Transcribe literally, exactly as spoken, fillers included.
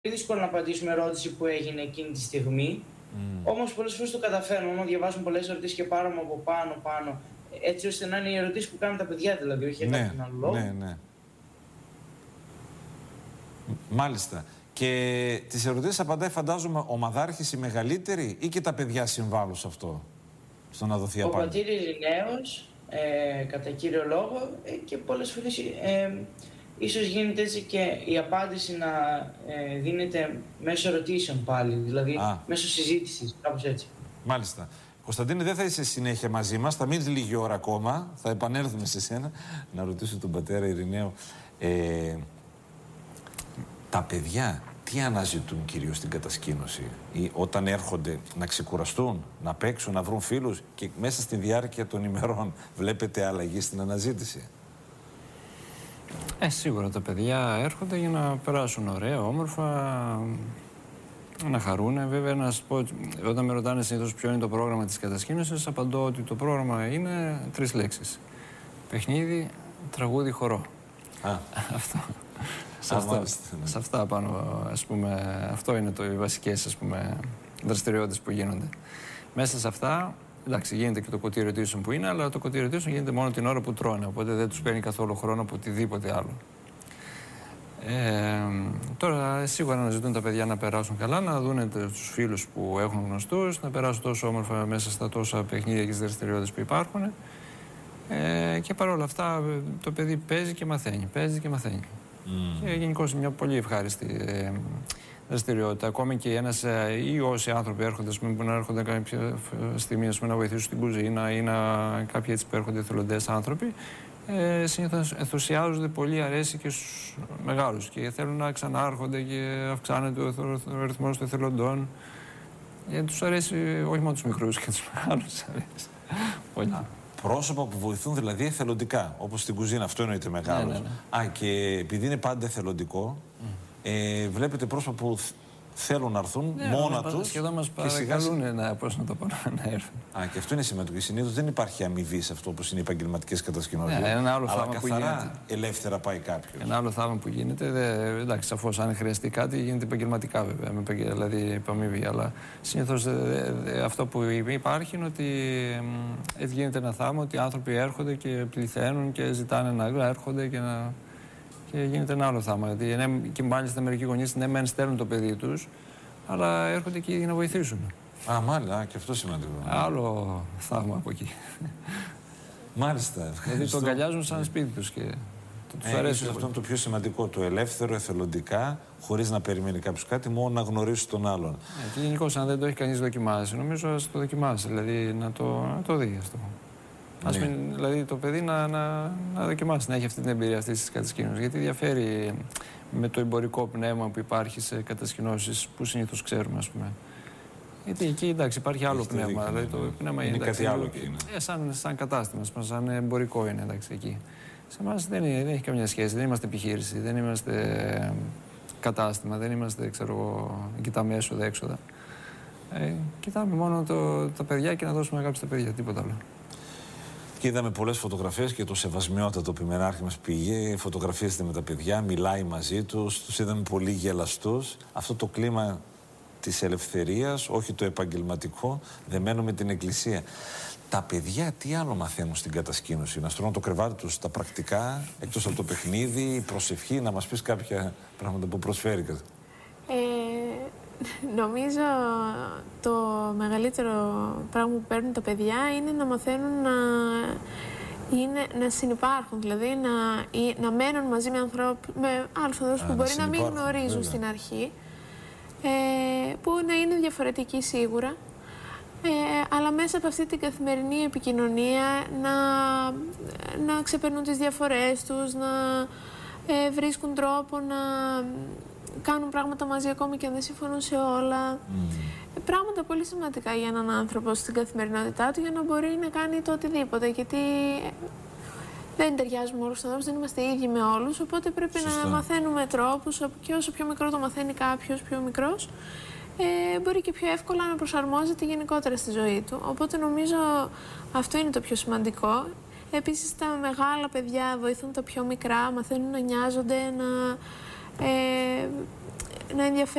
δύσκολο να απαντήσουμε ερώτηση που έγινε εκείνη τη στιγμή. Mm. Όμως πολλές φορές το καταφέρνουμε, όταν διαβάζουμε πολλές ερωτήσεις και πάρουμε από πάνω πάνω, έτσι ώστε να είναι οι ερωτήσεις που κάνουν τα παιδιά, δηλαδή, όχι για ναι, κάποιον άλλο λόγο. Ναι, ναι. Μάλιστα. Και τις ερωτήσεις απαντάει, φαντάζομαι, ο μαδάρχης η μεγαλύτερη ή και τα παιδιά συμβάλλουν σε αυτό, στο να δοθεί απάντηση? Ο πατήρης Ειρηναίος, ε, κατά κύριο λόγο, ε, και πολλές φορές ε, ίσως γίνεται έτσι και η απάντηση να ε, δίνεται μέσω ερωτήσεων πάλι, δηλαδή Α. μέσω συζήτησης, κάπως έτσι. Μάλιστα. Κωνσταντίνε, δεν θα είσαι συνέχεια μαζί μας, θα μείνεις λίγη ώρα ακόμα, θα επανέλθουμε σε σένα. Να ρωτήσω τον πατέρα Ειρηναίο, ε, τα παιδιά τι αναζητούν κυρίως στην κατασκήνωση, ή όταν έρχονται να ξεκουραστούν, να παίξουν, να βρουν φίλους, και μέσα στη διάρκεια των ημερών βλέπετε αλλαγή στην αναζήτηση? Ε, σίγουρα τα παιδιά έρχονται για να περάσουν ωραία, όμορφα, να χαρούν. Βέβαια, να σας πω, όταν με ρωτάνε συνήθως ποιο είναι το πρόγραμμα της κατασκήνωσης, απαντώ ότι το πρόγραμμα είναι τρεις λέξεις. Παιχνίδι, τραγούδι, χορό. Α. Αυτό. Σε, αυτά, μάλιστα, ναι. σε αυτά πάνω, ας πούμε, αυτό είναι το, οι βασικές, ας πούμε, δραστηριότητες που γίνονται. Μέσα σε αυτά, εντάξει, γίνεται και το κωτή ερωτήσεων που είναι, αλλά το κωτή ερωτήσεων γίνεται μόνο την ώρα που τρώνε, οπότε δεν τους παίρνει καθόλου χρόνο από οτιδήποτε άλλο. Ε, τώρα, σίγουρα αναζητούν τα παιδιά να περάσουν καλά, να δουν τους φίλους που έχουν γνωστούς, να περάσουν τόσο όμορφα μέσα στα τόσα παιχνίδια και τις δραστηριότητες που υπάρχουν. Ε, και παρόλα αυτά, το παιδί παίζει και μαθαίνει, παίζει και μαθαίνει. Mm. Και γενικώς είναι μια πολύ ευχάριστη ε, δραστηριότητα. Ακόμη και ένας ε, ή όσοι άνθρωποι έρχονται, ας πούμε, που να έρχονται κάποια στιγμή, ας πούμε, να βοηθήσουν στην κουζίνα ή να, κάποιοι έτσι που έρχονται εθελοντές άνθρωποι, ε, συνήθως ενθουσιάζονται πολύ, αρέσει και στους μεγάλους και θέλουν να ξανάρχονται και αυξάνεται ο, ο, ο αριθμός των εθελοντών. Ε, τους αρέσει όχι μόνο τους μικρούς και τους μεγάλους αρέσει. Πολύ. Πρόσωπα που βοηθούν δηλαδή εθελοντικά, όπως στην κουζίνα, αυτό εννοείται μεγάλος. Ναι, ναι, ναι. Α, και επειδή είναι πάντα εθελοντικό, mm. ε, βλέπετε πρόσωπα που θέλουν να έρθουν, ναι, μόνα τους. Σχεδόν μας παρακαλούν να, πώς να το πω, να έρθουν. Α, και αυτό είναι σημαντικό. Συνήθως δεν υπάρχει αμοιβή σε αυτό, όπως είναι οι επαγγελματικές κατασκηνώσεις. Ναι, ένα άλλο αλλά θαύμα που γίνεται. Ελεύθερα πάει κάποιος. Ένα άλλο θαύμα που γίνεται, δε, εντάξει, σαφώς αν χρειαστεί κάτι, γίνεται επαγγελματικά βέβαια, με, δηλαδή επαμοιβή. Αλλά συνήθως δε, δε, αυτό που υπάρχει είναι ότι ε, γίνεται ένα θαύμα ότι οι άνθρωποι έρχονται και πληθαίνουν και ζητάνε να έρχονται και να. Και γίνεται ένα άλλο θαύμα. Γιατί ναι, και μάλιστα μερικοί γονείς ναι, μεν στέλνουν το παιδί τους, αλλά έρχονται και για να βοηθήσουν. Α, μάλιστα, και αυτό σημαντικό. Άλλο θαύμα από εκεί. Μάλιστα. Ευχαριστώ. Δηλαδή το αγκαλιάζουν σαν σπίτι τους και τους ε, αρέσει. Αυτό είναι το πιο σημαντικό. Το ελεύθερο, εθελοντικά, χωρίς να περιμένει κάποιος κάτι, μόνο να γνωρίσει τον άλλον. Ε, και γενικώς, αν δεν το έχει κανείς δοκιμάσει, νομίζω ας το δοκιμάσει. Δηλαδή να το, να το δει αυτό. Ας ναι. μην, δηλαδή το παιδί να, να, να δοκιμάσει, να έχει αυτή την εμπειρία αυτή τη κατασκήνωση. Γιατί διαφέρει με το εμπορικό πνεύμα που υπάρχει σε κατασκηνώσεις που συνήθως ξέρουμε, ας πούμε. Γιατί εκεί εντάξει, υπάρχει άλλο πνεύμα. Δίκιο, δηλαδή, το πνεύμα είναι, είναι κάτι άλλο και είναι. Ε, σαν, σαν κατάστημα, σαν εμπορικό είναι εντάξει, εκεί. Σε εμάς δεν, δεν έχει καμιά σχέση. Δεν είμαστε επιχείρηση, δεν είμαστε κατάστημα, δεν είμαστε, ξέρω εγώ, κοιτάμε έσοδα, έξοδα. Ε, κοιτάμε μόνο το, τα παιδιά και να δώσουμε αγάπη στα παιδιά, τίποτα άλλο. Και είδαμε πολλές φωτογραφίες και το σεβασμιότατο πιμενάρχη μας πήγε, φωτογραφίζεται με τα παιδιά, μιλάει μαζί τους, τους είδαμε πολύ γελαστούς. Αυτό το κλίμα της ελευθερίας, όχι το επαγγελματικό, δεμένο με την εκκλησία. Τα παιδιά τι άλλο μαθαίνουν στην κατασκήνωση? Να στρώνουν το κρεβάτι τους στα πρακτικά, εκτός από το παιχνίδι, η προσευχή, να μας πεις κάποια πράγματα που προσφέρει. Ε, νομίζω το μεγαλύτερο πράγμα που παίρνουν τα παιδιά είναι να μαθαίνουν να, είναι, να συνυπάρχουν, δηλαδή να, να μένουν μαζί με, ανθρώπ, με άλλους ανθρώπους που μπορεί να μην γνωρίζουν βέβαια. Στην αρχή, ε, που να είναι διαφορετικοί σίγουρα, ε, αλλά μέσα από αυτή την καθημερινή επικοινωνία να, να ξεπερνούν τις διαφορές τους, να ε, βρίσκουν τρόπο να κάνουν πράγματα μαζί ακόμη και αν δεν συμφωνούν σε όλα. Mm. Πράγματα πολύ σημαντικά για έναν άνθρωπο στην καθημερινότητά του για να μπορεί να κάνει το οτιδήποτε. Γιατί δεν ταιριάζουμε όλους τους ανθρώπους, δεν είμαστε ίδιοι με όλους. Οπότε πρέπει Σωστά. να μαθαίνουμε τρόπους και όσο πιο μικρό το μαθαίνει κάποιος, πιο μικρός, ε, μπορεί και πιο εύκολα να προσαρμόζεται γενικότερα στη ζωή του. Οπότε νομίζω αυτό είναι το πιο σημαντικό. Επίσης τα μεγάλα παιδιά βοηθούν τα πιο μικρά, μαθαίνουν να νοιάζονται, να. Ε, να ενδιαφέρει